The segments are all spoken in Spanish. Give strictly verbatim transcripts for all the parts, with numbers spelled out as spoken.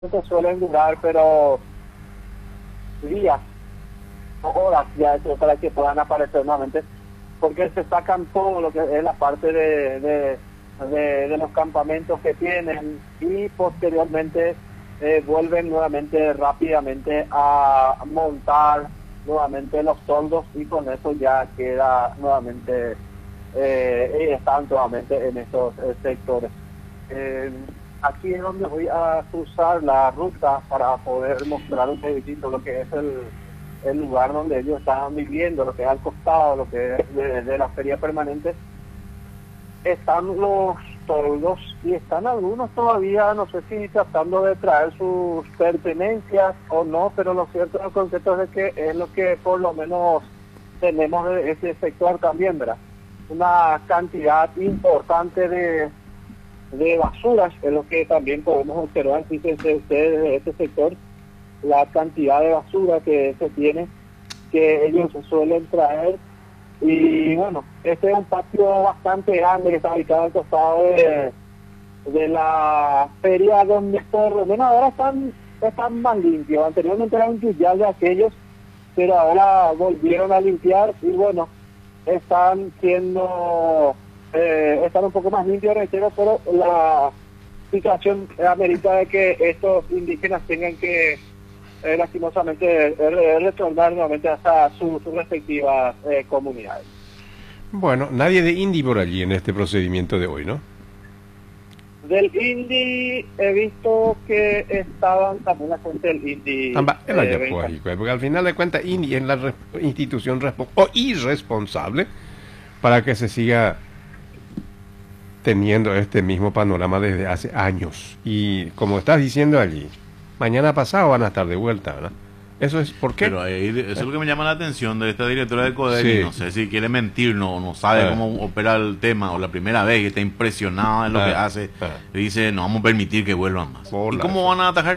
que suelen durar, pero días o horas ya eso, para que puedan aparecer nuevamente, porque se sacan todo lo que es la parte de, de, de, de los campamentos que tienen y posteriormente eh, vuelven nuevamente rápidamente a montar nuevamente los toldos y con eso ya queda nuevamente, eh, y están nuevamente en estos eh, sectores. Eh, aquí es donde voy a cruzar la ruta para poder mostrar un poquitito lo que es el, el lugar donde ellos estaban viviendo, lo que es al costado, lo que es de, de la feria permanente. Están los toldos y están algunos todavía, no sé si tratando de traer sus pertenencias o no, pero lo cierto en el concreto es que es lo que por lo menos tenemos de ese sector también, ¿verdad? Una cantidad importante de de basuras, es lo que también podemos observar, fíjense ustedes de este sector, la cantidad de basura que se tiene, que ellos suelen traer, y bueno, este es un patio bastante grande que está ubicado al costado de, de la feria, donde por lo menos ahora están, están más limpios. Anteriormente era un yuyal de aquellos, pero ahora volvieron a limpiar y bueno, están siendo Eh, están un poco más limpios, reitero, pero la situación amerita de que estos indígenas tengan que eh, lastimosamente eh, retornar nuevamente hasta sus su respectivas eh, comunidades. Bueno, nadie de Indi por allí en este procedimiento de hoy, ¿no? Del Indi he visto que estaban también la gente del Indi. Amba, Eh, era ya fue ahí, pues, porque al final de cuentas Indi es la res- institución respo- o irresponsable para que se siga teniendo este mismo panorama desde hace años. Y como estás diciendo allí, mañana pasado van a estar de vuelta, ¿verdad? Eso es por qué. Pero ahí, eso es lo que me llama la atención de esta directora de CODERI. Sí. No sé si quiere mentir, no, no sabe Ah. cómo opera el tema, o la primera vez que está impresionada en lo Ah. que hace, Ah. y dice, no vamos a permitir que vuelvan más. Por ¿Y la- cómo van a atajar?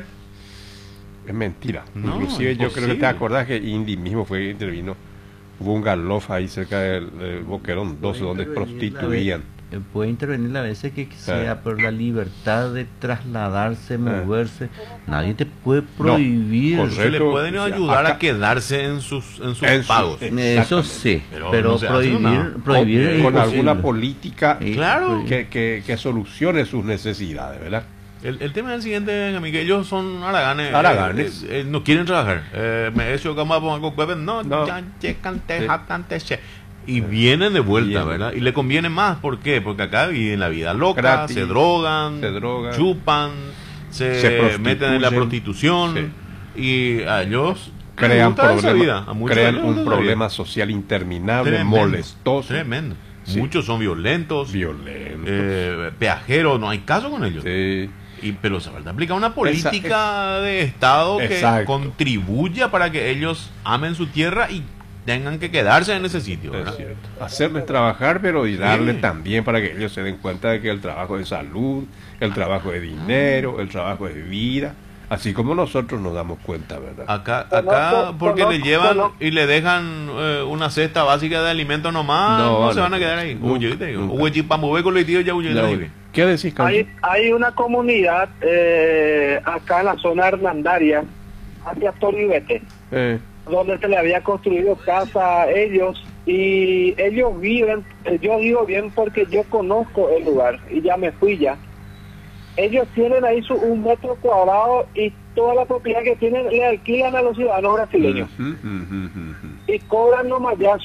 Es mentira. No, Inclusive yo creo que te imposible. acordás que Indy mismo fue que intervino. Hubo un galof ahí cerca del, del Boquerón doce donde prostituían. Eh, Puede intervenir las veces que sea, pero la libertad de trasladarse, moverse, nadie te puede prohibir. correcto. Se le pueden o sea, ayudar acá- a quedarse en sus, en sus En su- pagos. eh, Eso sí, Pero pero, no se hace prohibir, nada. prohibir con, es con imposible. alguna política Sí, Claro. prohibir. que, que, que solucione sus necesidades, ¿verdad? El, el tema es el siguiente, amigo, que ellos son haraganes. Haraganes. eh, eh, no quieren trabajar. Eh, me he hecho cama con cueve, no, No. ya, che, cante, Sí. jatante, che. Y vienen de vuelta, Vienen. ¿verdad? Y le conviene más, ¿por qué? Porque acá viven la vida loca, Gratis. se drogan, Se drogan. chupan, se, Se prostituyen. meten en la prostitución, Sí. y a ellos les Crean, gusta esa problema- vida. A muchos crean les gusta un esa problema vida. social interminable, Tremendo, molestoso, Tremendo. Sí. Muchos son violentos, violento. eh, peajeros, no hay caso con ellos. Sí. Y, pero se falta aplicar una política de Estado que Exacto. contribuya para que ellos amen su tierra y tengan que quedarse en ese sitio, Es ¿verdad? cierto. Hacerles trabajar, pero y darle Sí. también para que ellos se den cuenta de que el trabajo es salud, el trabajo es dinero, el trabajo es vida, así como nosotros nos damos cuenta, ¿verdad? Acá, acá Conozco- porque le conozco- llevan conozco- y le dejan eh, una cesta básica de alimentos nomás, No, no, se no, van a quedar ahí. nunca, Uy, yo te digo, nunca. uy, chipamube con los tíos ya, uy, yo Ya, te bueno. digo. ¿Qué decís, Carlos? Hay, hay una comunidad eh, acá en la zona hernandaria, hacia Toribete, Eh, donde se le había construido casa a ellos y ellos viven, eh, yo digo bien porque yo conozco el lugar y ya me fui ya. Ellos tienen ahí su un metro cuadrado y toda la propiedad que tienen le alquilan a los ciudadanos brasileños ujú, ujú, ujú, ujú. y cobran nomás ya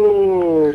su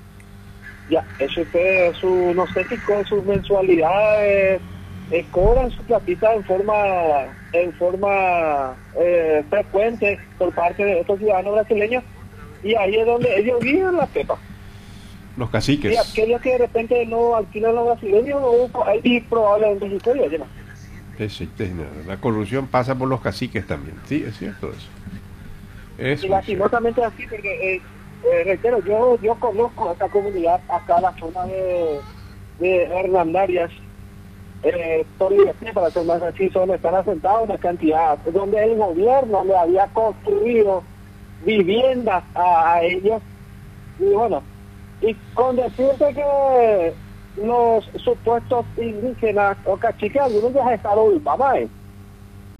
ya eso es su no sé si con sus mensualidades eh, cobran su platita en forma en forma eh, frecuente por parte de estos ciudadanos brasileños y ahí es donde ellos viven la pepa. Los Y caciques. aquellos que de repente no alquilan a los brasileños, no, ahí probablemente sí estoy, oye, no. Es cierto, la corrupción pasa por los caciques también. Sí, es cierto eso. Es Y muy cierto. lastimosamente así, porque, eh, eh, reitero, yo yo conozco esta comunidad acá en la zona de, de Hernandarias, eh, Toribete, para ser más preciso, donde están asentados una cantidad, donde el gobierno le había construido viviendas a, a ellos, y bueno, y con decirte que los supuestos indígenas o caciques, algunos ya están ubicados,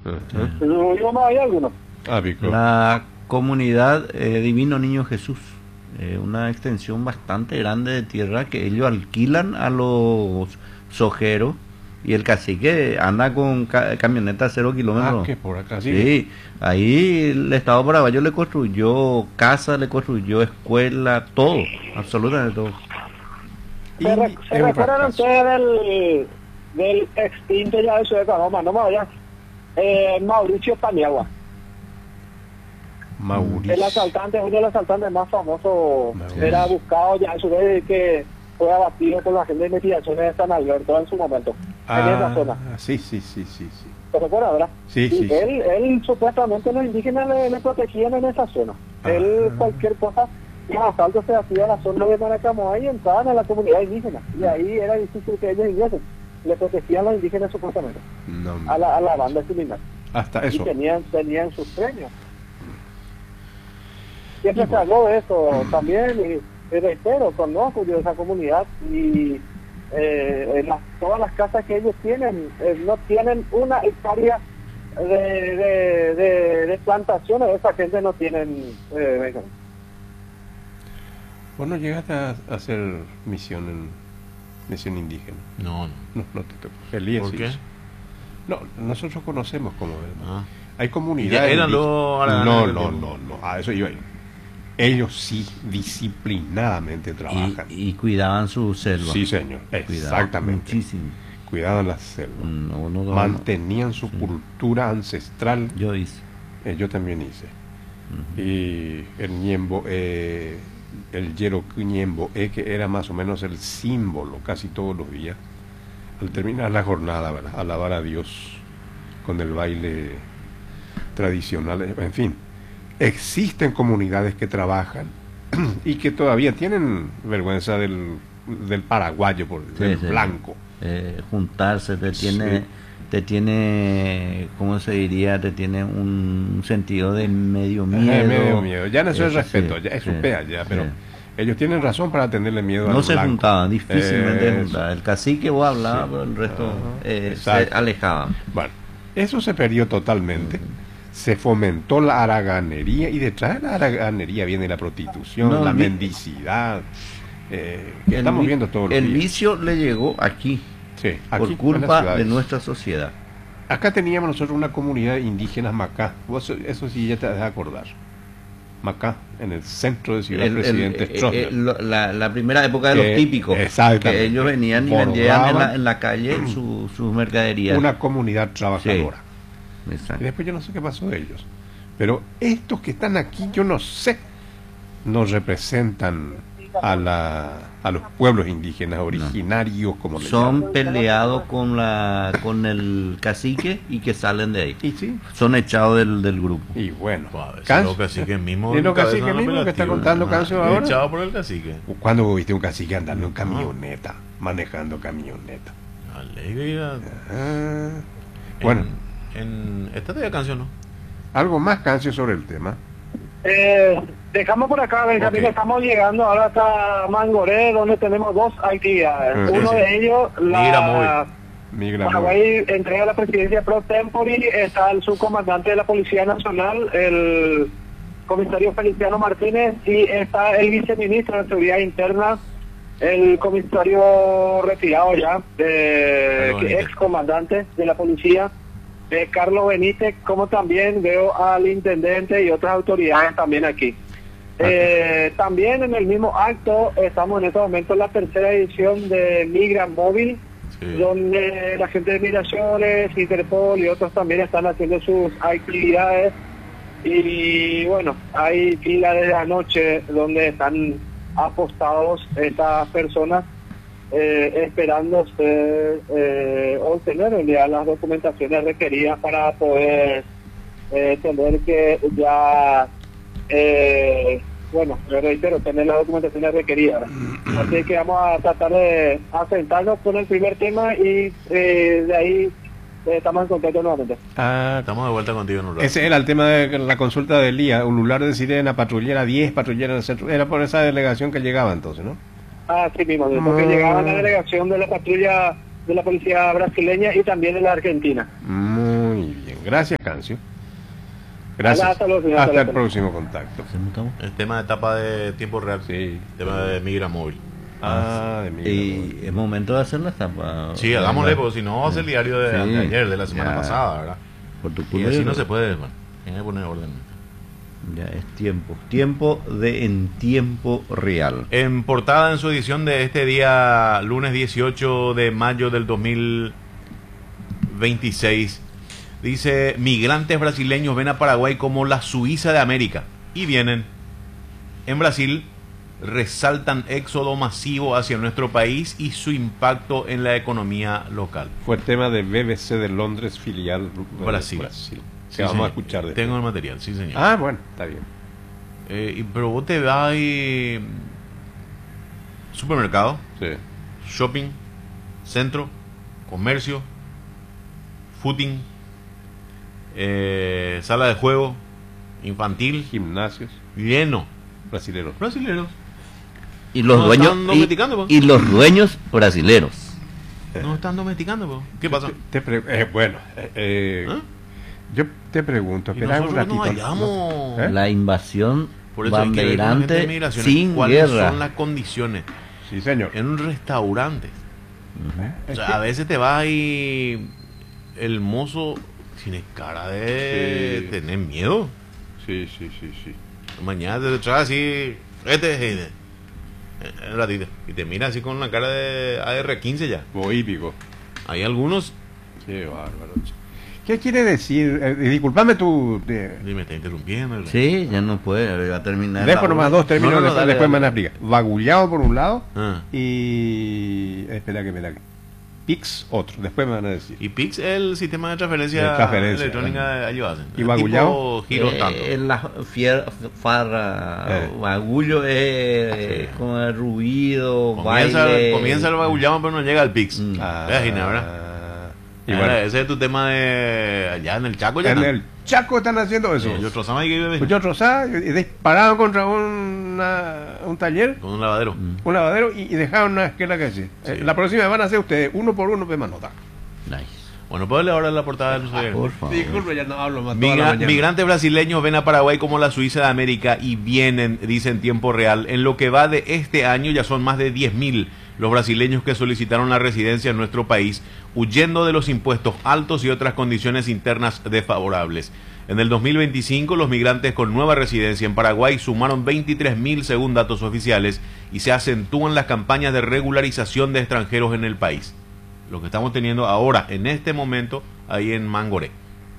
Ajá. ¿Subimos más ahí alguno? Ah, Pico. La comunidad eh, Divino Niño Jesús, eh, una extensión bastante grande de tierra que ellos alquilan a los sojeros, y el cacique anda con ca camioneta cero kilómetros. Ah, que por acá sí. Sí, ahí el Estado paraguayo le construyó casa, le construyó escuela, todo, absolutamente todo. Y ¿Se, re- es se un recuerdan fracaso. ustedes del, del extinto ya de Ciudad de Canoma? No me vayas. Eh, Mauricio Paniagua. Mauricio. El asaltante, uno de los asaltantes más famosos, Mauricio. era buscado ya en su vez que fue abatido por la gente de investigaciones de San Alberto en su momento, en esa zona. Ah, sí, sí, sí, sí, sí. ¿Se recuerda, verdad? Sí, sí, sí. Él, él supuestamente los indígenas le, le protegían en esa zona. Él, Ah. cualquier cosa, los asaltos se hacían a la zona de Maracamoa y entraban a la comunidad indígena. Y ahí era difícil que ellos ingresen. Le protegían a los indígenas supuestamente, No, a la, a la banda criminal. hasta Y eso. tenían, tenían sus premios. Siempre se habló de eso también, y, y reitero, conozco yo esa comunidad y eh, en las- todas las casas que ellos tienen, eh, no tienen una hectárea de, de, de, de plantaciones, esa gente no tienen. Eh, Benjamín. Vos no llegaste a a hacer misión en misión indígena. No, no. No, no te tocó. Elías ¿Por sí qué? hizo. No, nosotros conocemos cómo es. Ah. Hay comunidades. ¿Ya eran indígenas- los araganes No, en el no, tiempo? no, no. A eso iba yo. Ellos sí disciplinadamente trabajan. Y, y cuidaban su selva. Sí, señor. Cuidaban Exactamente. muchísimo. Cuidaban la selva. No, no, no, Mantenían su cultura ancestral. yo hice. Eh, yo también hice. Y el ñembo, eh, el Yeroku ñembo, eh, que era más o menos el símbolo casi todos los días, al terminar la jornada, ¿verdad? Alabar a Dios con el baile tradicional, en fin. Existen comunidades que trabajan y que todavía tienen vergüenza del, del paraguayo, por, Sí, del sí. blanco. Eh, juntarse te Sí. tiene, te tiene, ¿cómo se diría? Te tiene un sentido de medio miedo. Eh, medio miedo. Ya no eso es Eso respeto, sí, ya es sí, supea ya, pero sí. ellos tienen razón para tenerle miedo No al se blanco. juntaban, difícilmente Eh, juntaban. El cacique vos hablabas, Sí. pero el resto Ajá, eh, se exacto. alejaban. Bueno, eso se perdió totalmente. Se fomentó la haraganería y detrás de la haraganería viene la prostitución, No, la el vi- mendicidad, eh, que El estamos vi- viendo todos los El días. vicio le llegó aquí, Sí, aquí, por en las culpa de ciudades. nuestra sociedad. Acá teníamos nosotros una comunidad indígena Macá. Vos, eso sí ya te vas a acordar. Macá, en el centro de Ciudad El- el- Presidente eh, Stroessner. eh, lo- la, la primera época de Que- los típicos, exactamente. que ellos venían y vendían en Bordaban. la, en la calle su- sus mercaderías. Una comunidad trabajadora. Exacto. Y después yo no sé qué pasó de ellos. Pero estos que están aquí, yo no sé, nos representan a, la, a los pueblos indígenas originarios, como le llaman. Son peleados con la con el cacique y que salen de ahí. Y sí, Son echados del, del grupo. y bueno. Pues a veces Canso- los caciques mismos ¿Y los encabezan caciques la mismos que está operativa. contando Ah, Cancio ahora? Echado por el cacique. ¿Cuándo vos viste un cacique andando en camioneta, manejando camioneta? Alegría. Ah, bueno, En, en esta te canción, ¿no? algo más, Cancio, sobre el tema. Eh, dejamos por acá, Benjamín, Ok. estamos llegando ahora hasta Mangoré, donde tenemos dos actividades. Ah, Uno sí, sí. de ellos, Migra móvil. la Migra Paraguay entrega la presidencia pro tempore, está el subcomandante de la Policía Nacional, el comisario Feliciano Martínez, y está el viceministro de Seguridad Interna, el comisario retirado ya, de, Carlos que Benítez. ex comandante de la policía, de Carlos Benítez, como también veo al intendente y otras autoridades también aquí. Eh, también en el mismo acto estamos en este momento en la tercera edición de Migra Móvil, Sí. donde la gente de Migraciones, Interpol y otros también están haciendo sus actividades. Y bueno, hay fila desde anoche donde están apostados estas personas eh, esperando ser, eh, obtener ya las documentaciones requeridas para poder eh, tener que ya, eh, bueno, le reitero, tener las documentaciones requeridas. Así que vamos a tratar de asentarnos con el primer tema y eh, de ahí eh, estamos en contacto nuevamente. Ah, Estamos de vuelta contigo en un rato. ese era el tema de la consulta del día, ulular de sirena, patrullera diez, patrullera en el centro. Era por esa delegación que llegaba entonces, ¿no? Así mismo, porque Mm. llegaba la delegación de la patrulla de la policía brasileña y también de la argentina. Muy Muy bien. Gracias, Cancio. Gracias. Hasta luego, señor. Hasta el Hasta luego. próximo contacto. ¿Se mutamos? El tema de etapa de tiempo real. Sí. El tema de Migra Móvil. Ah, de mi Y es momento de hacer la etapa. Sí, hagámosle, porque si no va a ser el diario de, Sí. de ayer, de la semana Ya. pasada, ¿verdad? Por tu Y culpa. así yo no creo. se puede, bueno, tiene que poner orden. Ya es tiempo. Tiempo de en tiempo real. En portada en su edición de este día, lunes dieciocho de mayo del dos mil veintiséis, dice: migrantes brasileños ven a Paraguay como la Suiza de América y vienen. En Brasil resaltan éxodo masivo hacia nuestro país y su impacto en la economía local. Fue tema de B B C de Londres, filial de Brasil. Brasil. Sí, Que vamos señor. a escuchar después. Tengo el material, sí señor. Ah, bueno, está bien. Eh, y- pero vos te vas y... supermercado, Sí. shopping, centro, comercio, footing, eh, sala de juego, infantil, Gimnasios lleno. brasileños. Brasileros. Y los No dueños. están domesticando, po. Y, y los dueños brasileros. No están domesticando, po. ¿Qué pasa? Te pre- eh, bueno, eh, eh, ¿Ah? yo te pregunto, Y espera un nosotros nos ratito. hallamos. ¿Eh? La invasión Por eso hay que ver con la gente de bandeirante migraciones, sin cuáles guerra. son las condiciones Sí, señor. en un restaurante. O Es sea, que- a veces te va y el mozo tiene cara de Sí. tener miedo. Sí, sí, sí, sí. Mañana te trae así, este, este, un ratito, y te mira así con una cara de A R quince ya. Bohípico. Hay algunos, Qué bárbaro. ¿Qué quiere decir? Eh, disculpame tú. eh, y me está interrumpiendo. Sí, ya no puede, va a terminar. dejo la nomás hora. dos términos, No, no, no, después, dale, después me dale. van a explicar. Vagullado por un lado Ah. y... Espera que me da... Pix otro, después me van a decir. Y Pix es el sistema de transferencia, De transferencia, electrónica de ayudas. ¿Y Bagullao? Giros Eh, tanto. eh, la fier, farra, Eh. bagullo es Sí. como el ruido, Comienza, baile. comienza el bagullado, pero no llega al Pix. Mm. Ah, Imagina, ¿verdad? Y Ahora, bueno, ese es tu tema de allá en el Chaco. Ya en está. el Chaco están haciendo eso. Sí, yo trozaba y que vive Pues yo trozaba y disparaban contra una- un taller, con un lavadero. Mm. un lavadero y, y dejaban una esquela que decir. Sí. Eh, la próxima van a hacer ustedes uno por uno, pues nota. Nice. Bueno, puedo leer ahora la portada de los oyentes? Por favor. Disculpe, ya no hablo más toda la Migra- mañana. migrantes brasileños ven a Paraguay como la Suiza de América y vienen, dice en tiempo real. En lo que va de este año ya son más de diez mil los brasileños que solicitaron la residencia en nuestro país, huyendo de los impuestos altos y otras condiciones internas desfavorables. En el dos mil veinticinco, los migrantes con nueva residencia en Paraguay sumaron veintitrés mil según datos oficiales y se acentúan las campañas de regularización de extranjeros en el país. Lo que estamos teniendo ahora, en este momento, ahí en Mangoré.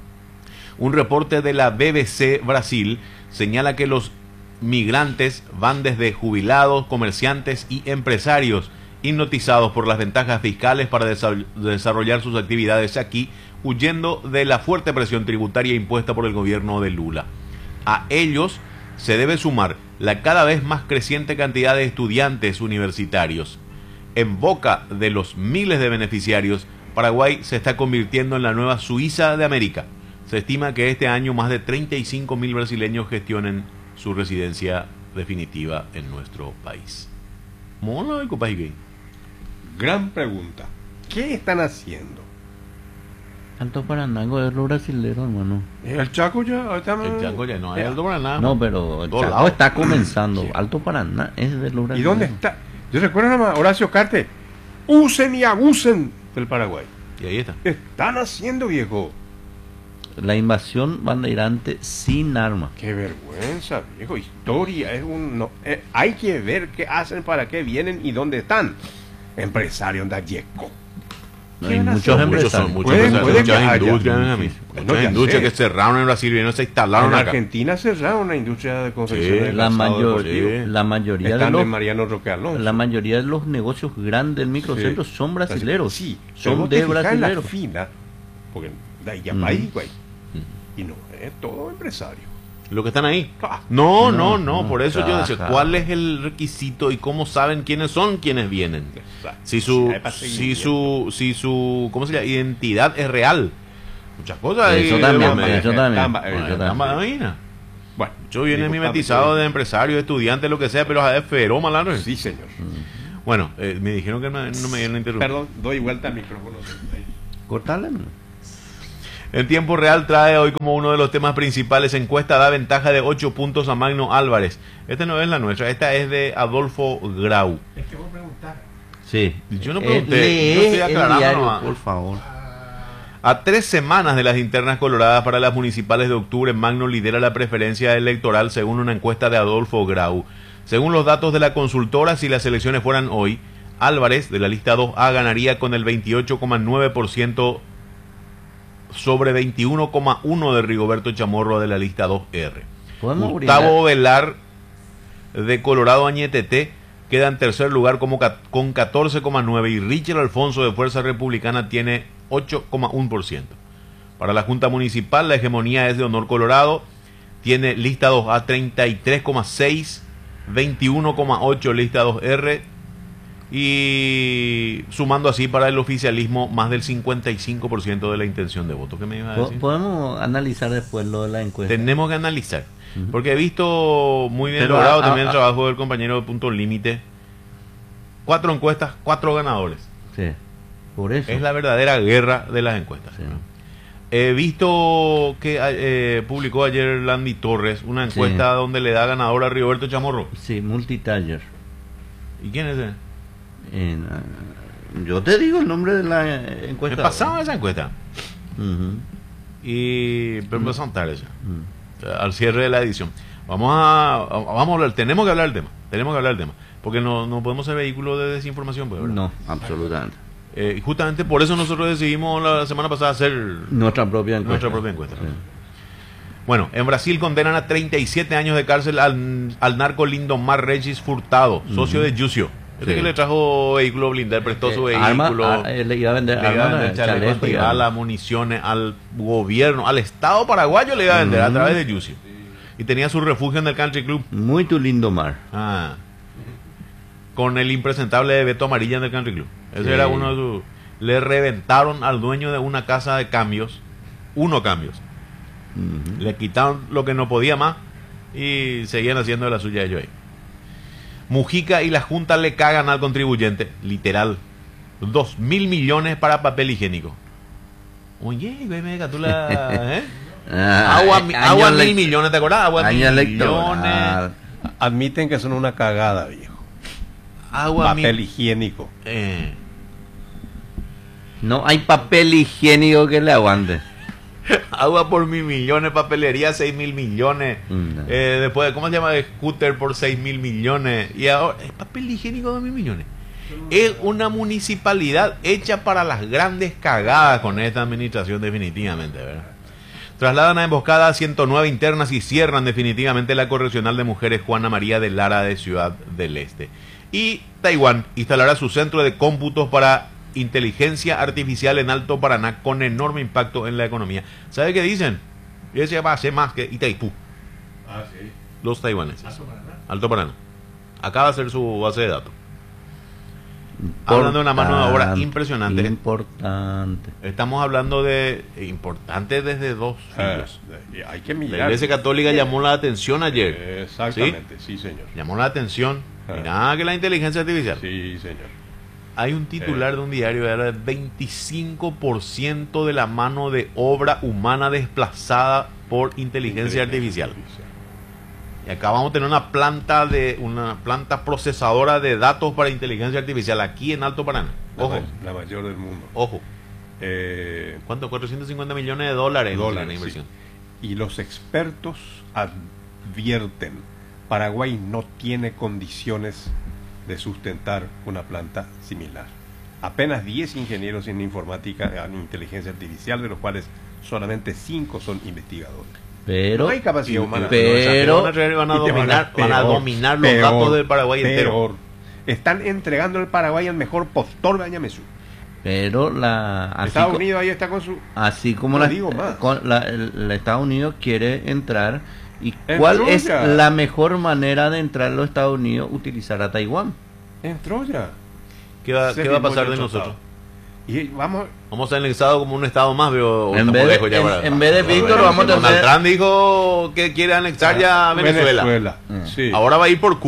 Un reporte de la B B C Brasil señala que los migrantes van desde jubilados, comerciantes y empresarios hipnotizados por las ventajas fiscales para desa- desarrollar sus actividades aquí, huyendo de la fuerte presión tributaria impuesta por el gobierno de Lula. A ellos se debe sumar la cada vez más creciente cantidad de estudiantes universitarios. En boca de los miles de beneficiarios, Paraguay se está convirtiendo en la nueva Suiza de América. Se estima que este año más de treinta y cinco mil brasileños gestionen su residencia definitiva en nuestro país. Mola, compadre, ¿qué? Gran pregunta. ¿Qué están haciendo? Alto Paranango es lo brasilero, hermano. El Chaco ya estamos... El Chaco ya no hay Alto Paraná. No, pero el Todos Chaco lados. está comenzando. Sí. Alto Paraná es de los ¿Y brasileños. dónde está? Yo recuerdo nada más, Horacio Carte. Usen y abusen del Paraguay. Y ahí está. ¿Qué están haciendo, viejo? La invasión bandeirante sin armas. Qué vergüenza, viejo. Historia es un... no, eh, hay que ver qué hacen, para qué vienen y dónde están. Empresario de Yeco. No, ¿Qué hay van a muchos hacer? Muchos son empresarios. muchos Puede- empresarios, puede que muchas haya. industrias, ¿no? Sí. Muchas No, ya industrias sé. que cerraron en Brasil y no se instalaron En acá. Argentina cerraron la industria de confección Sí, de La, calzado mayor- deportivo. sí. la mayoría de Estando los en Mariano Roque Alonso. la mayoría de los negocios grandes del microcentro Sí. son brasileros. Sí, pero son vos te de fijás en la brasileros. fila, porque de ahí a Ujú. país, güey. Y no, es todo empresario. Lo que están ahí. Ah, No, No, no, no, no, por eso yo decía, trabaja. ¿cuál es el requisito y cómo saben quiénes son quienes vienen? exacto. Si su, hay para si seguimiento. su, si su, ¿cómo se llama? Identidad es real. Muchas cosas. Eso ahí, también, me- eso también. Tamba, Bueno, eso la también. maravilla. Bueno, Yo viene disculpame, mimetizado sí. de empresario, de estudiante, lo que sea, pero a feroz, malandro. Sí, señor. Bueno, eh, me dijeron que no, no me dieron la interrupción. Perdón, doy vuelta al micrófono. Cortale. En tiempo real trae hoy como uno de los temas principales, encuesta da ventaja de ocho puntos a Magno Álvarez. Esta no es la nuestra, esta es de Adolfo Grau. Es que vos preguntás. Sí. Yo no Eh, pregunté, lee yo estoy el aclarando diario, nomás. por favor. A tres semanas de las internas coloradas para las municipales de octubre, Magno lidera la preferencia electoral según una encuesta de Adolfo Grau. Según los datos de la consultora, si las elecciones fueran hoy, Álvarez, de la lista dos A, ganaría con el veintiocho coma nueve por ciento sobre veintiuno coma uno por ciento de Rigoberto Chamorro, de la lista dos R. ¿Podemos Gustavo Velar, de Colorado Añetete, queda en tercer lugar como ca- con catorce coma nueve por ciento, y Richard Alfonso, de Fuerza Republicana, tiene ocho coma uno por ciento. Para la Junta Municipal, la hegemonía es de Honor Colorado, tiene lista dos A treinta y tres coma seis, veintiuno coma ocho lista dos R, y sumando así para el oficialismo más del cincuenta y cinco por ciento de la intención de voto. ¿Qué me iba a Po- decir? Podemos analizar después lo de la encuesta. Tenemos que analizar, Ujú. porque he visto muy bien Pero logrado a- también a- el trabajo del compañero de Punto Límite. Cuatro encuestas, cuatro ganadores. Sí, por eso. Es la verdadera guerra de las encuestas. Sí. ¿no? He visto que eh, publicó ayer Landy Torres una encuesta Sí. donde le da ganador a Rigoberto Chamorro. Sí, multitaller. ¿Y quién es ese? En, ah, yo te digo el nombre de la eh, Me encuesta. pasaba esa encuesta. Ujú, Y pero me pasaron tarde ya, ujú. al cierre de la edición. Vamos a, a- vamos a hablar, tenemos que hablar del tema. Tenemos que hablar del tema. Porque no, no podemos ser vehículo de desinformación, pues, ¿verdad? No, absolutamente. Eh, y justamente por eso nosotros decidimos la semana pasada hacer Nuestra propia encuesta. nuestra propia encuesta. Sí. Bueno, en Brasil condenan a treinta y siete años de cárcel al, al narco Lindomar Regis Furtado, socio Ujú. de Jusio. Este Sí. que le trajo vehículo blindado, prestó su Eh, vehículo, arma- ah, eh, le iba a vender le iba a armas, vender chaleco chaleco y antibala, armas. municiones al gobierno, al Estado paraguayo le iba a vender a Ujú. través de Jusio. Y tenía su refugio en el Country Club. Muy tu lindo mar. Ah. Con el impresentable de Beto Amarilla en el Country Club. Ese Sí. era uno de sus... Le reventaron al dueño de una casa de cambios, uno cambios. Ujú. Le quitaron lo que no podía más y seguían haciendo de la suya ellos ahí. Mujica y la Junta le cagan al contribuyente, literal. Dos mil millones para papel higiénico. Oye, güey, me tú la... ¿eh? Ah, Agua, eh, mi- año agua elec- mil millones, ¿te acordás? Agua año mil electoral. millones. Admiten que son una cagada, viejo. Agua Papel mil... higiénico. Eh, No hay papel higiénico que le aguante. agua por mil millones, papelería seis mil millones. Mm. Eh, después, ¿cómo se llama? Scooter por seis mil millones. Y ahora, ¿es papel higiénico dos mil millones? Es una municipalidad hecha para las grandes cagadas con esta administración, definitivamente, ¿verdad? Trasladan a emboscada a ciento nueve internas y cierran definitivamente la correccional de mujeres Juana María de Lara de Ciudad del Este. Y Taiwán instalará su centro de cómputos para inteligencia artificial en Alto Paraná con enorme impacto en la economía. ¿Sabe qué dicen? Ese va a ser más que Itaipú, Ah, sí. los taiwaneses. Alto Paraná. Acá va a ser su base de datos. Hablando de una mano de obra Importante, impresionante. Importante. Estamos hablando de importante desde dos Ah, filos. hay que La mirar. Iglesia Católica llamó la atención ayer. Exactamente, sí, señor. Llamó la atención. Ah. Y nada que la inteligencia artificial. Sí, señor. Hay un titular Eh. de un diario que habla de veinticinco por ciento de la mano de obra humana desplazada por inteligencia artificial. Y acá vamos a tener una planta de una planta procesadora de datos para inteligencia artificial aquí en Alto Paraná. La, Ojo, ma- la mayor del mundo. ojo. Eh, ¿Cuánto? cuatrocientos cincuenta millones de dólares en dólares, la inversión. sí. Y los expertos advierten, Paraguay no tiene condiciones de sustentar una planta similar. Apenas diez ingenieros en informática, en inteligencia artificial, de los cuales solamente cinco son investigadores. Pero, no hay capacidad humana. pero- van a, traer- van a Y te van dominar, van a peor, dominar los peor, datos del Paraguay entero. peor. Están entregando al Paraguay al mejor postor de Añamesú. pero la así, Estados co- Unidos ahí está con su... así como No la, digo más. con la- el, el Estados Unidos quiere entrar, y En cuál Troya. es la mejor manera de entrar a los Estados Unidos, utilizar a Taiwán. En Troya. ¿Qué va, Se qué va a firmó pasar el de tratado. nosotros? Y vamos... Vamos a ser anexados como un estado más, veo. En estamos vez de- lejos ya en- para- en vez de Víctor, vamos a Donald tener- Trump dijo que quiere anexar ya Venezuela. Venezuela. Mm. Sí. Ahora va a ir por Cuba.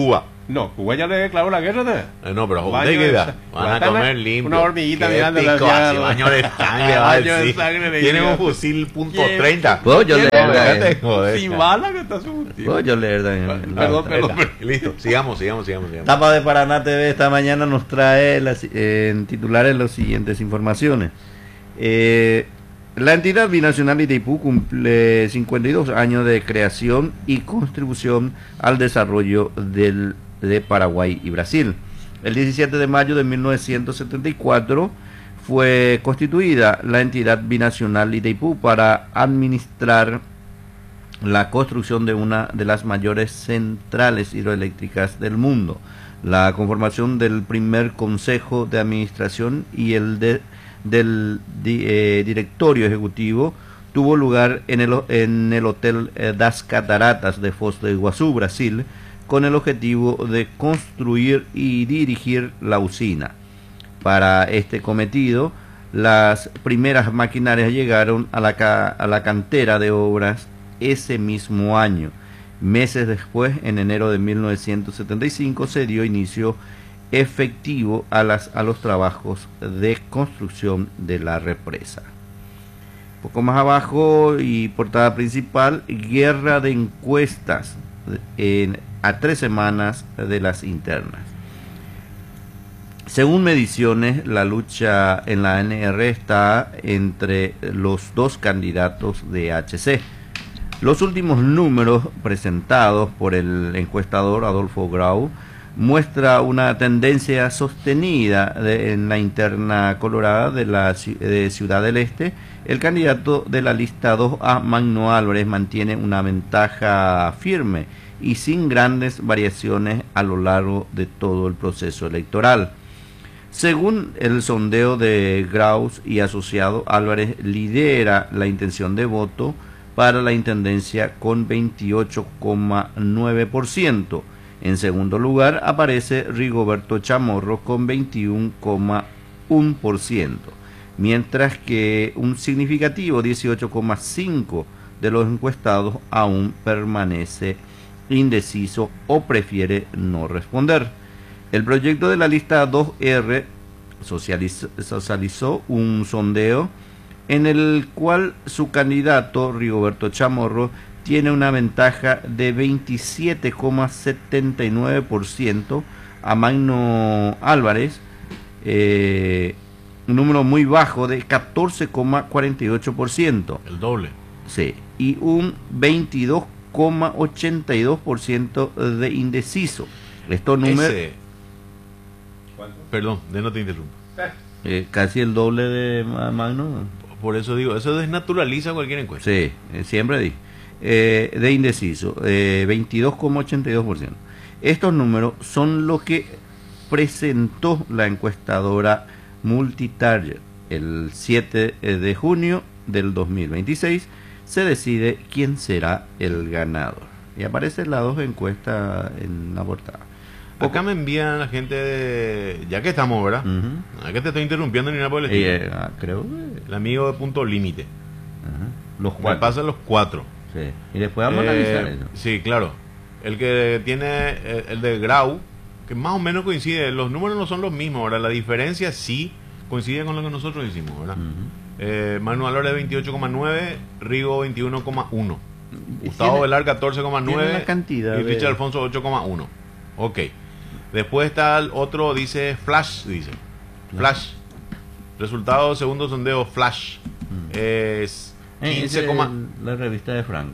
No, Cuba ya le declaró la guerra. ¿no? Eh, no, pero Baño ¿dónde de queda? sa- Van a Guatana, comer limpio. una hormiguita Qué mirando la pico, ciudad. así, baño de sangre, va a Baño de decir. sangre le Tiene diga. un fusil punto ¿Quién? treinta. ¿Puedo yo leer? Déjate joder. Sin bala que está su tío. Puedo yo leer también. Perdón, La- perdón, Ahí está. perdón. Listo, sigamos, sigamos, sigamos. sigamos. Tapa de Paraná T V esta mañana nos trae las, eh, en titulares las siguientes informaciones. Eh, la entidad binacional Itaipú cumple cincuenta y dos años de creación y contribución al desarrollo del, de Paraguay y Brasil. El diecisiete de mayo de mil novecientos setenta y cuatro fue constituida la entidad binacional Itaipú para administrar la construcción de una de las mayores centrales hidroeléctricas del mundo, la conformación del primer consejo de administración y el de, del di, eh, directorio ejecutivo tuvo lugar en el, en el Hotel eh, Das Cataratas de Foz de Iguazú, Brasil, con el objetivo de construir y dirigir la usina. Para este cometido, las primeras maquinarias llegaron a la, ca, a la cantera de obras ese mismo año. Meses después, en enero de mil novecientos setenta y cinco, se dio inicio efectivo a, las, a los trabajos de construcción de la represa. Un poco más abajo y portada principal, guerra de encuestas en, a tres semanas de las internas. Según mediciones, la lucha en la A N R está entre los dos candidatos de H C. Los últimos números presentados por el encuestador Adolfo Grau muestra una tendencia sostenida de, en la interna colorada de la de Ciudad del Este. El candidato de la lista dos A, Magno Álvarez, mantiene una ventaja firme y sin grandes variaciones a lo largo de todo el proceso electoral. Según el sondeo de Graus y asociado, Álvarez lidera la intención de voto para la intendencia con veintiocho coma nueve por ciento. En segundo lugar aparece Rigoberto Chamorro con veintiuno coma uno por ciento, mientras que un significativo dieciocho coma cinco por ciento de los encuestados aún permanece indeciso o prefiere no responder. El proyecto de la lista dos R socializó, socializó un sondeo en el cual su candidato Rigoberto Chamorro tiene una ventaja de veintisiete coma setenta y nueve por ciento a Magno Álvarez, eh, un número muy bajo de catorce coma cuarenta y ocho por ciento. El doble. Sí, y un veintidós coma ochenta y dos por ciento de indeciso. Estos números... Ese... Perdón, de no te interrumpo. Eh, casi el doble de Ma- Magno. Por eso digo, eso desnaturaliza cualquier encuesta. Sí, eh, siempre di. Eh, de indeciso, eh, veintidós coma ochenta y dos por ciento. Estos números son lo que presentó la encuestadora Multitarget. El siete de junio del dos mil veintiséis se decide quién será el ganador. Y aparece las dos encuestas en la portada. Acá me envían la gente de... Ya que estamos, ¿verdad? Ujú. No es que te estoy interrumpiendo ni nada por el estilo. Eh, ah, creo que... El amigo de Punto Límite. Ajá. Los Me cuatro. pasan los cuatro. Sí. Y después vamos a Eh, analizar eso. Sí, claro. El que tiene, eh, el de Grau, que más o menos coincide, los números no son los mismos, ¿verdad? La diferencia sí coincide con lo que nosotros hicimos, ¿verdad? Ujú. eh, Manuel Álvarez veintiocho coma nueve, Rigo veintiuno coma uno, Y Gustavo tiene- Velar catorce coma tiene nueve la cantidad y de- Richard Alfonso ocho coma uno. Ok. Después está el otro, dice Flash, dice. Flash. Resultado segundo sondeo Flash. Es Eh, quince, ese es coma- la revista de Franco.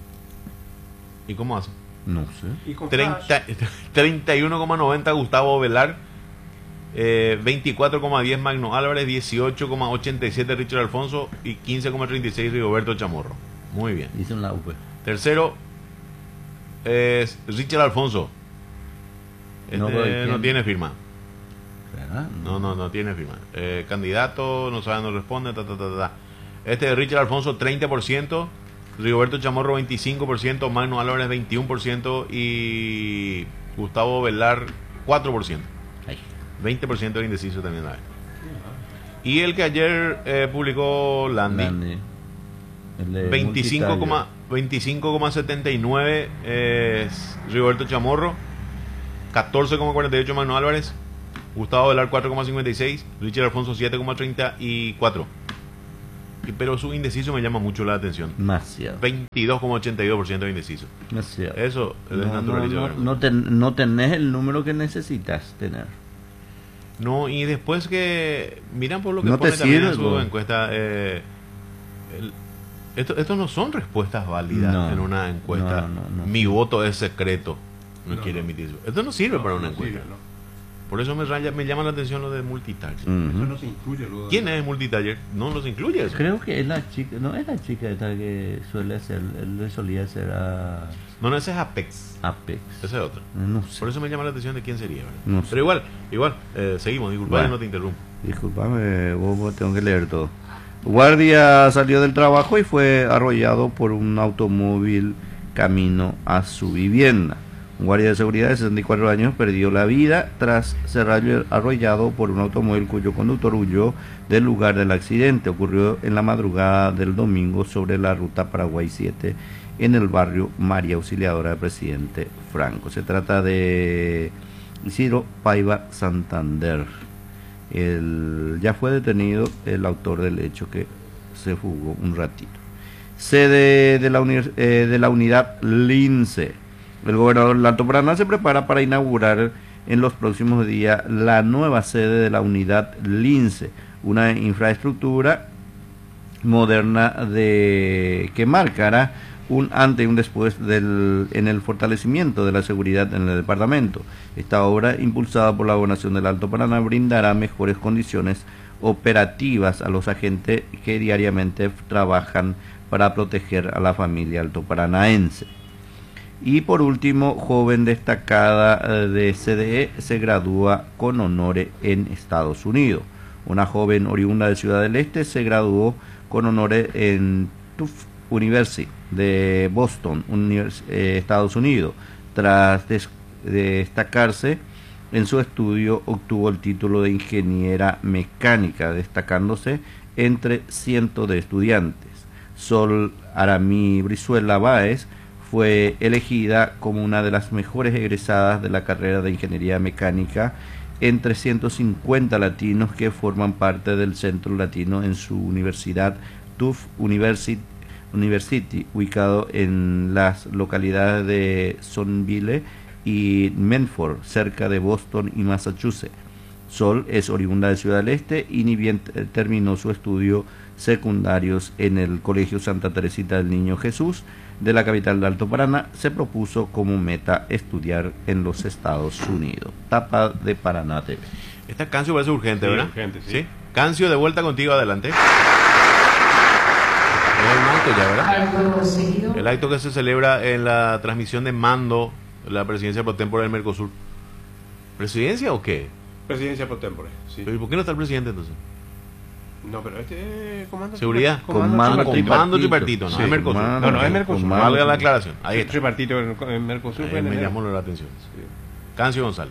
¿Y cómo hace? No sé. Y con treinta, treinta y uno coma noventa Gustavo Velar, eh, veinticuatro coma diez Magno Álvarez, dieciocho coma ochenta y siete Richard Alfonso y quince coma treinta y seis Rigoberto Chamorro. Muy bien. Dice en la U P. Tercero es Richard Alfonso. Este No, no, pero ¿quién? tiene firma. ¿Verdad? No, no, no tiene firma. Eh, candidato, no sabe, no responde. Ta, ta, ta, ta. Este es Richard Alfonso, treinta por ciento. Rigoberto Chamorro, veinticinco por ciento. Magno Álvarez, veintiuno por ciento. Y Gustavo Velar, cuatro por ciento. Ay. veinte por ciento de indeciso también hay. Y el que ayer eh, publicó Landy, Landy. El de veinticinco Multitalio. coma setenta y nueve es Rigoberto Chamorro. catorce coma cuarenta y ocho Manu Álvarez, Gustavo Velar cuatro coma cincuenta y seis, Richard Alfonso siete coma treinta y cuatro. Pero su indeciso me llama mucho la atención. Demasiado. veintidós coma ochenta y dos por ciento de indeciso. Demasiado. Eso es No, no, desnaturalizador. no, no, ten- no tenés el número que necesitas tener. No, y después que miran por lo que No te pone también en sirve, su po. encuesta, eh, el- esto, esto no son respuestas válidas No, en una encuesta. no, no, no. Mi voto es secreto. No, No, quiere no. emitir. Esto no sirve No, para una no encuesta. sirve, no. Por eso me, raya- me llama la atención lo de multitask. Eso Ujú. no se incluye luego. ¿Quién es multitaller? No los incluye eso. Creo que es la chica, no es la chica esta que suele hacer, él le solía hacer a No, no, ese es Apex. Apex. Ese es otro. No sé. Por eso me llama la atención de quién sería. ¿verdad? No sé. Pero igual, igual, eh, seguimos. Disculpa, Bueno. no te interrumpo. Disculpame, vos, vos tengo que leer todo. Guardia salió del trabajo y fue arrollado por un automóvil camino a su vivienda. Un guardia de seguridad de sesenta y cuatro años perdió la vida tras ser arrollado por un automóvil cuyo conductor huyó del lugar del accidente. Ocurrió en la madrugada del domingo sobre la ruta Paraguay siete en el barrio María Auxiliadora del Presidente Franco. Se trata de Isidro Paiva Santander. El, ya fue detenido el autor del hecho que se fugó un ratito. Sede de la, uni- eh, de la unidad Lince. El gobernador del Alto Paraná se prepara para inaugurar en los próximos días la nueva sede de la unidad Lince, una infraestructura moderna de que marcará un antes y un después del, en el fortalecimiento de la seguridad en el departamento. Esta obra, impulsada por la Gobernación del Alto Paraná, brindará mejores condiciones operativas a los agentes que diariamente trabajan para proteger a la familia altoparanaense. Y por último, joven destacada eh, de C D E se gradúa con honores en Estados Unidos. Una joven oriunda de Ciudad del Este se graduó con honores en Tufts University de Boston, univers- eh, Estados Unidos. Tras des- destacarse en su estudio, obtuvo el título de ingeniera mecánica, destacándose entre cientos de estudiantes. Sol Aramí Brizuela Báez fue elegida como una de las mejores egresadas de la carrera de ingeniería mecánica entre ciento cincuenta latinos que forman parte del centro latino en su universidad Tufts University, University ubicado en las localidades de Sonville y Medford, cerca de Boston y Massachusetts. Sol es oriunda de Ciudad del Este y ni bien eh, terminó su estudio secundarios en el Colegio Santa Teresita del Niño Jesús de la capital de Alto Paraná, se propuso como meta estudiar en los Estados Unidos. Tapa de Paraná T V. Esta Cancio parece urgente, Sí, ¿verdad? urgente, sí. Cancio, de vuelta contigo, adelante. Es un acto ya, ¿verdad? Algo seguido. El acto que se celebra en la transmisión de mando de la presidencia pro tempore del Mercosur. ¿Presidencia o qué? Presidencia pro tempore, sí. ¿Pero ¿y por qué no está el presidente entonces? No, pero este eh, comando ¿Seguridad? comando, Comando tripartito. Comando tripartito, no Sí, es Mercosur. comando. No, no es Mercosur. Comando. Valga la aclaración. Ahí Sí, está. tripartito en, en Mercosur. Ahí fue en me enero. llamó la atención. Sí. Cancio González.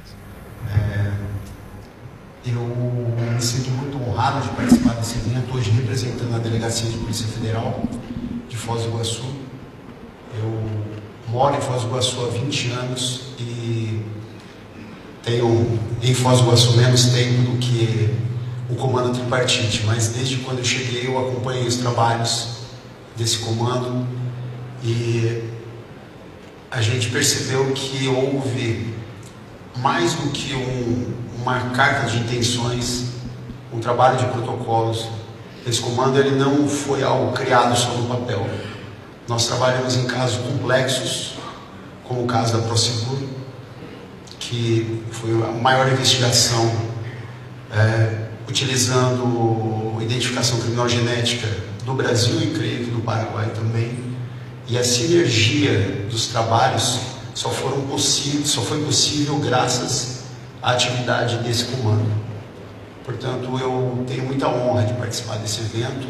Eu me sinto muito honrado de participar desse evento, hoje representando a Delegacia de Polícia Federal de Foz do Iguaçu. Eu moro em Foz do Iguaçu há vinte anos e tenho em Foz do Iguaçu menos tempo do que o comando tripartite, mas desde quando eu cheguei eu acompanhei os trabalhos desse comando e a gente percebeu que houve mais do que um, uma carta de intenções, um trabalho de protocolos. Esse comando ele não foi algo criado só no papel. Nós trabalhamos em casos complexos, como o caso da Prosegur, que foi a maior investigação é, utilizando identificação criminal-genética do Brasil e creio que do Paraguai também. E a sinergia dos trabalhos só, foram possíveis, só foi possível graças à atividade desse comando. Portanto, eu tenho muita honra de participar desse evento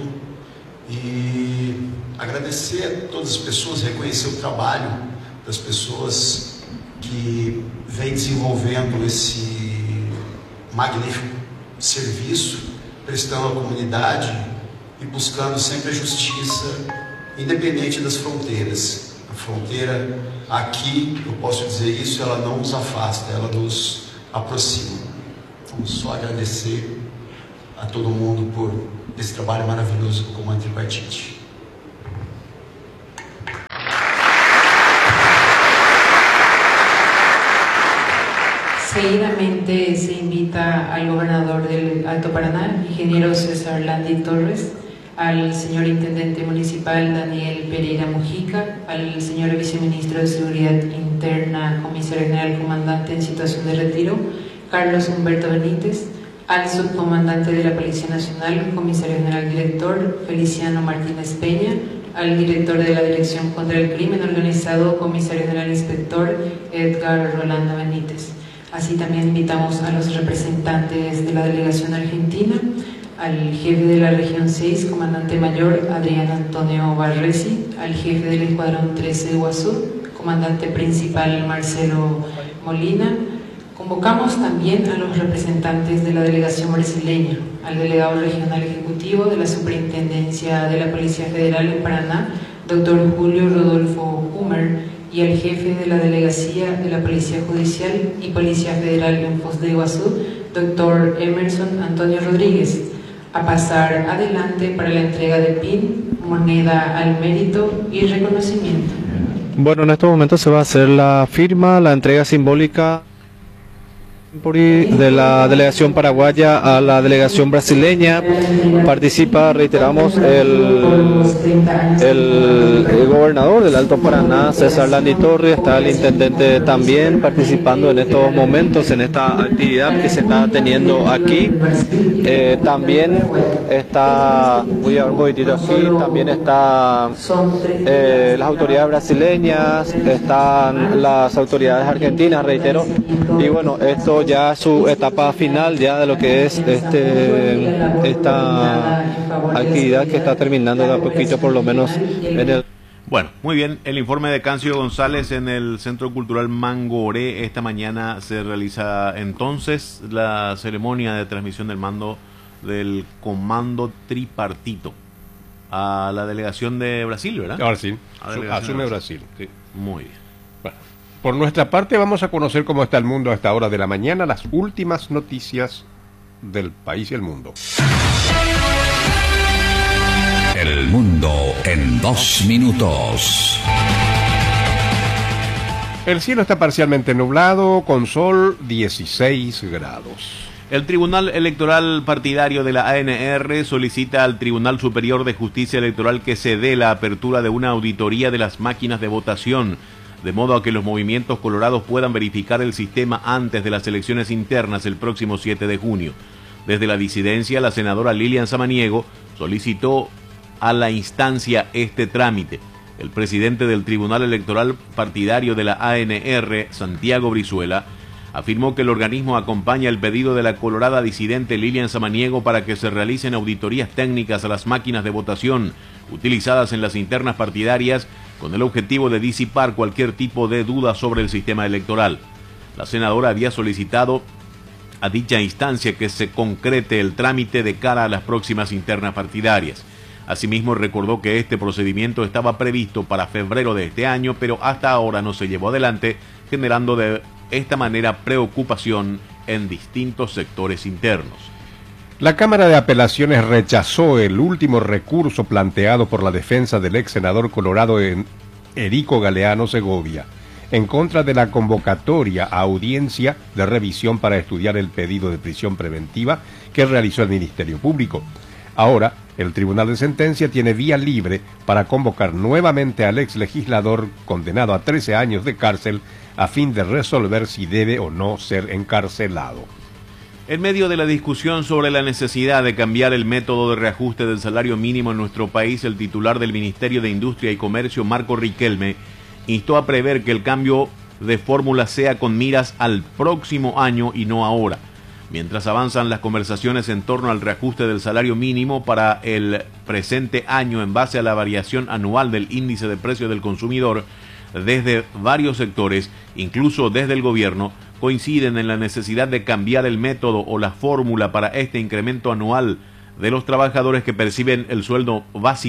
e agradecer a todas as pessoas, reconhecer o trabalho das pessoas que vêm desenvolvendo esse magnífico serviço, prestando à comunidade e buscando sempre a justiça, independente das fronteiras. A fronteira. Aqui, eu posso dizer isso, ela não nos afasta, ela nos aproxima. Vamos só agradecer a todo mundo por esse trabalho maravilhoso do Comando Tripartite. Seguidamente se invita al gobernador del Alto Paraná, ingeniero César Landi Torres, al señor intendente municipal Daniel Pereira Mujica, al señor viceministro de Seguridad Interna, comisario general comandante en situación de retiro, Carlos Humberto Benítez, al subcomandante de la Policía Nacional, comisario general director, Feliciano Martínez Peña, al director de la Dirección contra el Crimen Organizado, comisario general inspector, Edgar Rolando Benítez. Así también invitamos a los representantes de la delegación argentina, al jefe de la región seis, comandante mayor Adrián Antonio Barresi, al jefe del escuadrón trece de Guazú, comandante principal Marcelo Molina. Convocamos también a los representantes de la delegación brasileña, al delegado regional ejecutivo de la Superintendencia de la Policía Federal en Paraná, doctor Julio Rodolfo Humer, y el jefe de la Delegación de la Policía Judicial y Policía Federal en Foz de Iguazú, doctor Emerson Antonio Rodríguez, a pasar adelante para la entrega de pin, moneda al mérito y reconocimiento. Bueno, en estos momentos se va a hacer la firma, la entrega simbólica de la delegación paraguaya a la delegación brasileña. Participa, reiteramos, el, el, el gobernador del Alto Paraná, César Landi Torres, está el intendente también participando en estos momentos, en esta actividad que se está teniendo aquí. Eh, también está, voy a ver un poquitito aquí, también está eh, las autoridades brasileñas, están las autoridades argentinas, reitero, y bueno, esto ya su etapa final ya de lo que es este esta actividad que está terminando de a poquito, por lo menos en el... Bueno, muy bien, el informe de Cancio González en el Centro Cultural Mangoré. Esta mañana se realiza entonces la ceremonia de transmisión del mando del Comando Tripartito a la delegación de Brasil, ¿verdad? Ahora sí, A asume Brasil. Sí. Muy bien. Bueno, por nuestra parte vamos a conocer cómo está el mundo a esta hora de la mañana, las últimas noticias del país y el mundo. El mundo en dos minutos. El cielo está parcialmente nublado, con sol dieciséis grados. El Tribunal Electoral Partidario de la A N R solicita al Tribunal Superior de Justicia Electoral que se dé la apertura de una auditoría de las máquinas de votación, de modo a que los movimientos colorados puedan verificar el sistema antes de las elecciones internas el próximo siete de junio. Desde la disidencia, la senadora Lilian Samaniego solicitó a la instancia este trámite. El presidente del Tribunal Electoral Partidario de la A N R, Santiago Brizuela, afirmó que el organismo acompaña el pedido de la colorada disidente Lilian Samaniego para que se realicen auditorías técnicas a las máquinas de votación utilizadas en las internas partidarias con el objetivo de disipar cualquier tipo de duda sobre el sistema electoral. La senadora había solicitado a dicha instancia que se concrete el trámite de cara a las próximas internas partidarias. Asimismo, recordó que este procedimiento estaba previsto para febrero de este año, pero hasta ahora no se llevó adelante, generando de esta manera preocupación en distintos sectores internos. La Cámara de Apelaciones rechazó el último recurso planteado por la defensa del ex senador colorado Erico Galeano Segovia en contra de la convocatoria a audiencia de revisión para estudiar el pedido de prisión preventiva que realizó el Ministerio Público. Ahora, el Tribunal de Sentencia tiene vía libre para convocar nuevamente al ex legislador condenado a trece años de cárcel a fin de resolver si debe o no ser encarcelado. En medio de la discusión sobre la necesidad de cambiar el método de reajuste del salario mínimo en nuestro país, el titular del Ministerio de Industria y Comercio, Marco Riquelme, instó a prever que el cambio de fórmula sea con miras al próximo año y no ahora. Mientras avanzan las conversaciones en torno al reajuste del salario mínimo para el presente año en base a la variación anual del índice de precio del consumidor, desde varios sectores, incluso desde el gobierno, coinciden en la necesidad de cambiar el método o la fórmula para este incremento anual de los trabajadores que perciben el sueldo básico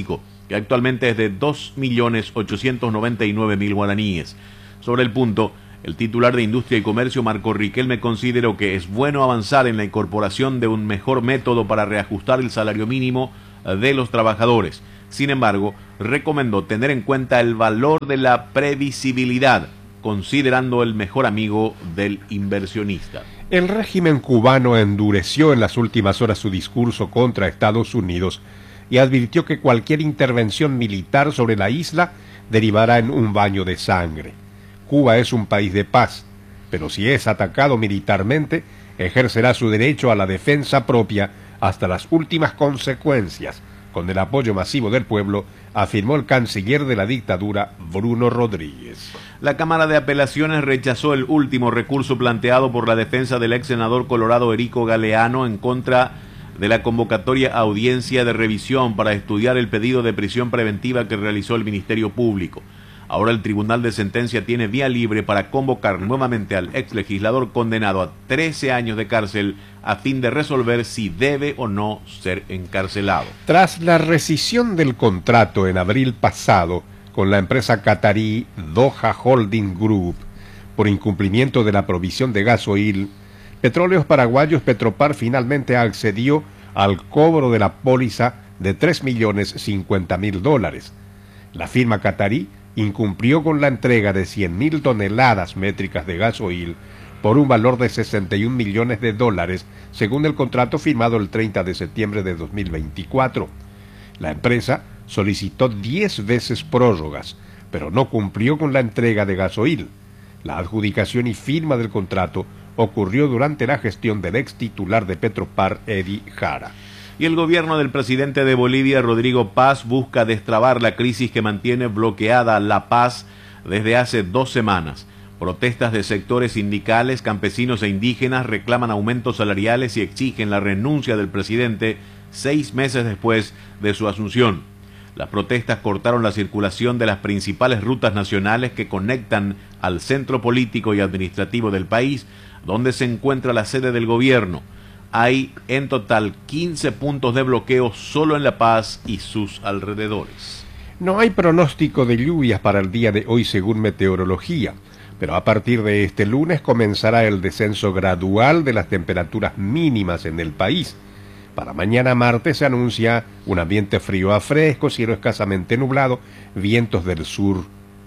que actualmente es de dos millones ochocientos noventa y nueve mil guaraníes. Sobre el punto, el titular de Industria y Comercio, Marco Riquelme, consideró que es bueno avanzar en la incorporación de un mejor método para reajustar el salario mínimo de los trabajadores. Sin embargo, recomendó tener en cuenta el valor de la previsibilidad, considerando el mejor amigo del inversionista. El régimen cubano endureció en las últimas horas su discurso contra Estados Unidos y advirtió que cualquier intervención militar sobre la isla derivará en un baño de sangre. Cuba es un país de paz, pero si es atacado militarmente, ejercerá su derecho a la defensa propia hasta las últimas consecuencias, con el apoyo masivo del pueblo, afirmó el canciller de la dictadura, Bruno Rodríguez. La Cámara de Apelaciones rechazó el último recurso planteado por la defensa del ex senador colorado Erico Galeano en contra de la convocatoria a audiencia de revisión para estudiar el pedido de prisión preventiva que realizó el Ministerio Público. Ahora el Tribunal de Sentencia tiene vía libre para convocar nuevamente al ex legislador condenado a trece años de cárcel a fin de resolver si debe o no ser encarcelado. Tras la rescisión del contrato en abril pasado con la empresa catarí Doha Holding Group por incumplimiento de la provisión de gasoil, Petróleos Paraguayos Petropar finalmente accedió al cobro de la póliza de tres millones cincuenta mil dólares. La firma catarí incumplió con la entrega de cien mil toneladas métricas de gasoil por un valor de sesenta y un millones de dólares, según el contrato firmado el treinta de septiembre de dos mil veinticuatro. La empresa solicitó diez veces prórrogas, pero no cumplió con la entrega de gasoil. La adjudicación y firma del contrato ocurrió durante la gestión del ex titular de Petropar, Eddie Jara. Y el gobierno del presidente de Bolivia, Rodrigo Paz, busca destrabar la crisis que mantiene bloqueada La Paz desde hace dos semanas. Protestas de sectores sindicales, campesinos e indígenas reclaman aumentos salariales y exigen la renuncia del presidente seis meses después de su asunción. Las protestas cortaron la circulación de las principales rutas nacionales que conectan al centro político y administrativo del país, donde se encuentra la sede del gobierno. Hay en total quince puntos de bloqueo solo en La Paz y sus alrededores. No hay pronóstico de lluvias para el día de hoy según meteorología, pero a partir de este lunes comenzará el descenso gradual de las temperaturas mínimas en el país. Para mañana martes se anuncia un ambiente frío a fresco, cielo escasamente nublado, vientos del sur.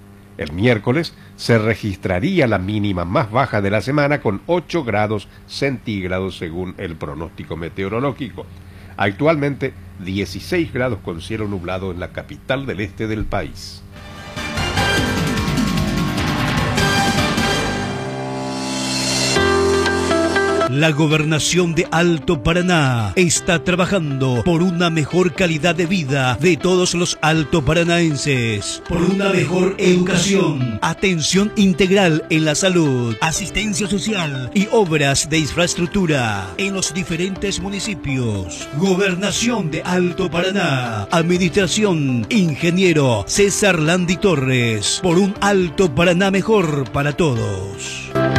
El miércoles se registraría la mínima más baja de la semana con ocho grados centígrados según el pronóstico meteorológico. Actualmente dieciséis grados con cielo nublado en la capital del este del país. La Gobernación de Alto Paraná está trabajando por una mejor calidad de vida de todos los altoparanaenses, por una mejor educación, atención integral en la salud, asistencia social y obras de infraestructura en los diferentes municipios. Gobernación de Alto Paraná, Administración Ingeniero César Landi Torres, por un Alto Paraná mejor para todos.